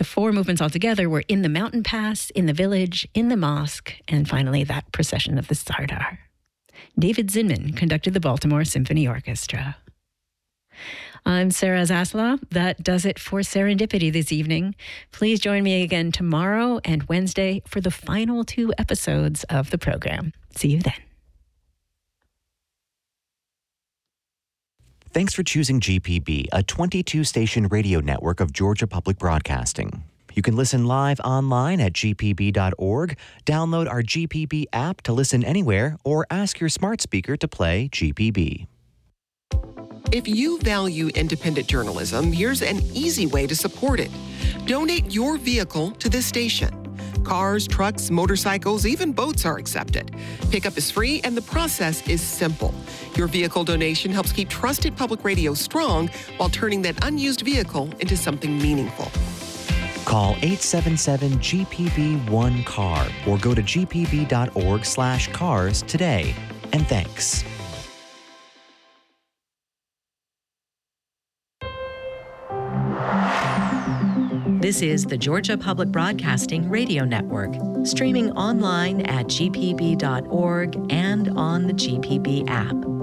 The 4 movements altogether were in the mountain pass, in the village, in the mosque, and finally that procession of the Sardar. David Zinman conducted the Baltimore Symphony Orchestra. I'm Sarah Zaslav. That does it for Serendipity this evening. Please join me again tomorrow and Wednesday for the final 2 episodes of the program. See you then. Thanks for choosing GPB, a 22-station radio network of Georgia Public Broadcasting. You can listen live online at gpb.org, download our GPB app to listen anywhere, or ask your smart speaker to play GPB. If you value independent journalism, here's an easy way to support it. Donate your vehicle to this station. Cars, trucks, motorcycles, even boats are accepted. Pickup is free and the process is simple. Your vehicle donation helps keep trusted public radio strong while turning that unused vehicle into something meaningful. Call 877-GPB-1-CAR or go to gpb.org/cars today. And thanks. This is the Georgia Public Broadcasting Radio Network, streaming online at gpb.org and on the GPB app.